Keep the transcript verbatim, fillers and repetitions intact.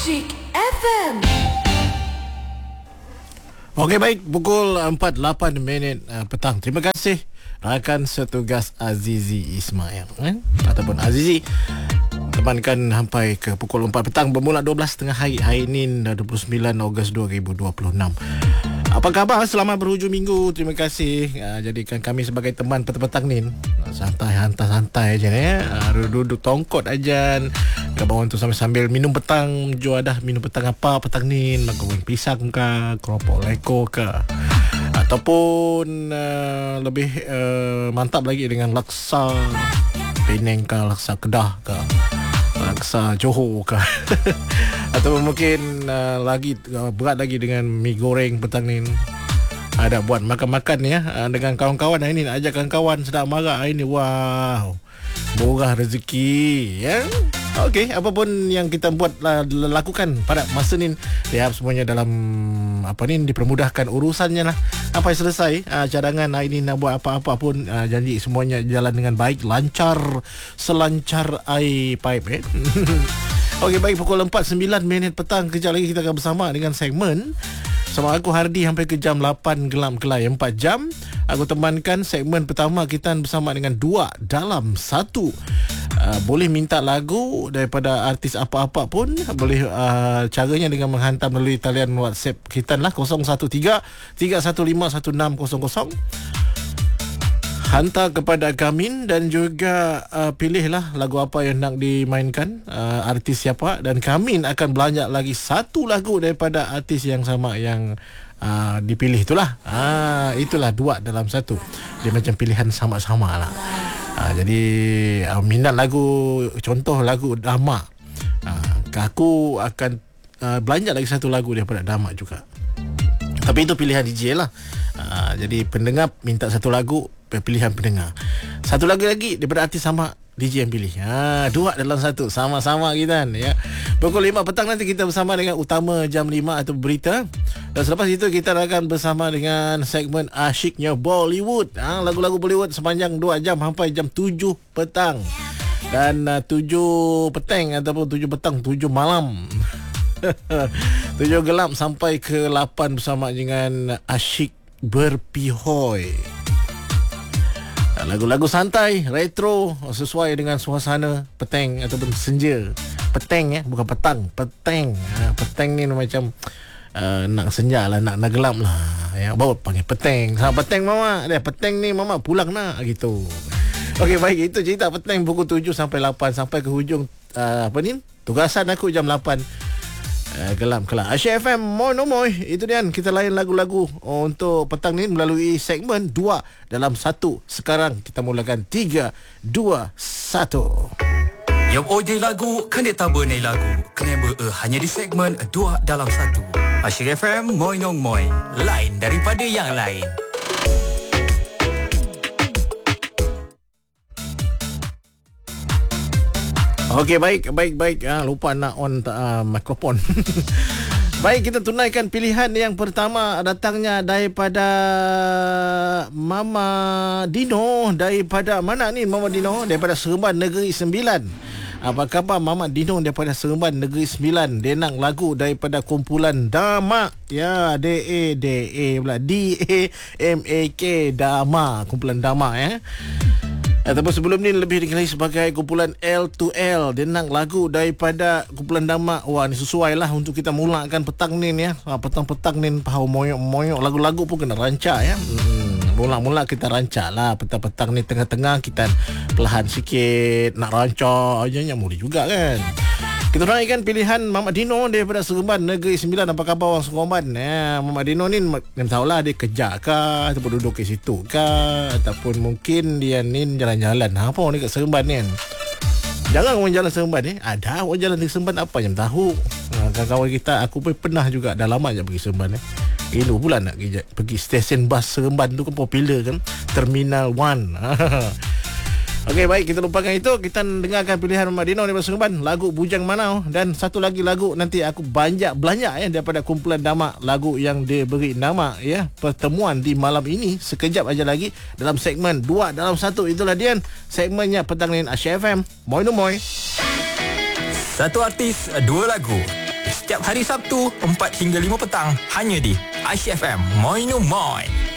Asyik F M. Okey, baik, pukul empat lapan minit uh, petang. Terima kasih rakan setugas Azizi Ismail eh? Ataupun Azizi temankan sampai ke pukul empat petang bermula dua belas tiga puluh hari. Hari ini dua puluh sembilan Ogos dua ribu dua puluh enam. Apa khabar selamat berhujung minggu? Terima kasih uh, jadikan kami sebagai teman petang-petang ni. Santai, hantar-santai aja ni ya. Uh, duduk tongkot aja ke bawah tu sambil-sambil minum petang. Jual dah minum petang apa petang ni? Goreng pisang ke, keropok leko ke, ataupun uh, lebih uh, mantap lagi dengan laksa Penang ke, laksa Kedah ke, laksa Johor ke atau mungkin uh, lagi uh, berat lagi dengan mi goreng petang ni. Ada buat makan-makan ya uh, dengan kawan-kawan. Hari ni nak ajak kawan-kawan sedap marah hari ni. Wow, murah rezeki ya. Okey, apapun yang kita buat lakukan pada masa ni, ya semuanya dalam apa ni dipermudahkan urusannya lah. Sampai selesai uh, cadangan hari ni nak buat apa-apa pun uh, janji semuanya jalan dengan baik, lancar selancar air pipe eh. Okey, baik, pukul empat sembilan minit petang. Kejap lagi kita akan bersama dengan segmen sama aku Hardi sampai ke jam lapan Gelam Kelai. Empat jam aku temankan. Segmen pertama kita bersama dengan dua dalam satu. Uh, boleh minta lagu daripada artis apa-apa pun. Boleh uh, caranya dengan menghantar melalui talian WhatsApp kita lah kosong satu tiga tiga satu lima satu enam kosong kosong. Hantar kepada Gamin dan juga uh, pilihlah lagu apa yang nak dimainkan, uh, artis siapa, dan Gamin akan belanja lagi satu lagu daripada artis yang sama yang uh, dipilih itulah. Ah, itulah dua dalam satu. Dia macam pilihan sama-sama lah. Uh, jadi uh, minat lagu, contoh lagu Dama. Uh, aku akan uh, belanja lagi satu lagu daripada Dama juga. Tapi itu pilihan D J lah. Uh, jadi pendengar minta satu lagu, pilihan pendengar. Satu lagu lagi daripada artis sama, D J yang pilih. Ha, dua dalam satu, sama-sama kita kan ya. Pukul lima petang nanti kita bersama dengan Utama Jam lima atau berita. Dan selepas itu kita akan bersama dengan segmen Asyiknya Bollywood. Ha, lagu-lagu Bollywood sepanjang dua jam sampai jam tujuh petang. Dan uh, tujuh petang ataupun tujuh petang, tujuh malam. tujuh gelap sampai ke lapan bersama dengan Asyik Berpihoi. Lagu-lagu santai, retro, sesuai dengan suasana petang ataupun senja. Petang ya, bukan petang, petang. Ha, petang ni macam uh, nak senja lah, nak, nak gelap lah. Ya, baru panggil petang. Ha, petang mama, dia petang ni mama pulang nak gitu. Okey, baik, itu cerita petang pukul tujuh sampai lapan sampai ke hujung uh, apa ni? Tugasan aku jam lapan. Uh, gelam kelak Asyik F M. Moi no moi. Itu dia, kita layan lagu-lagu untuk petang ni melalui segmen dua dalam satu. Sekarang kita mulakan tiga dua satu. Yang ode lagu kan dia tak bernai lagu. Kenapa uh, hanya di segmen dua dalam satu. Asyik F M. Moi no moi. Lain daripada yang lain. Okey, baik, baik, baik. Ah, lupa nak on uh, mikrofon. Baik, kita tunaikan pilihan yang pertama datangnya daripada Mama Dino. Daripada mana ni Mama Dino? Daripada Seremban Negeri Sembilan. Apa khabar Mama Dino daripada Seremban Negeri Sembilan? Dia nak lagu daripada kumpulan Dama. Ya, D A D A pula. D A M A K, Dama. Kumpulan Dama ya. Ataupun sebelum ni lebih dikenali sebagai kumpulan L two L. Dia nak lagu daripada kumpulan Dama. Wah, ni sesuai lah untuk kita mulakan petang ni ya. Ha, petang-petang ni pahau moyok-moyok. Lagu-lagu pun kena rancak ya. Hmm, mula-mula kita rancak lah. Petang-petang ni tengah-tengah kita perlahan sikit nak rancak aja, yang boleh juga kan. Kita naikkan pilihan Mama Dino daripada Seremban Negeri Sembilan. Apa khabar orang Seremban? Ya, Mama Dino ni yang tahulah dia kerja ke, ataupun duduk ke situ ke, ataupun mungkin dia ni jalan-jalan. Apa orang dekat Seremban ni kan? Jangan orang jalan Seremban ni. Ada orang jalan di Seremban, apa yang tahu. Ha, kawan-kawan kita, aku pun pernah juga. Dah lama je pergi Seremban ni. Elu pula nak pergi, pergi stesen bas Seremban tu kan popular kan. Terminal one. Okey, baik, kita lupakan itu. Kita dengarkan pilihan Mama Dino daripada Seremban, lagu Bujang Manau. Dan satu lagi lagu nanti aku banyak belanja ya daripada kumpulan Dama, lagu yang diberi nama ya Pertemuan di Malam Ini. Sekejap aja lagi dalam segmen dua dalam satu. Itulah dia segmennya petang ni Asyik F M. Moi no moi. Satu artis, dua lagu. setiap hari Sabtu empat hingga lima petang hanya di Aisyah F M Moino Moi.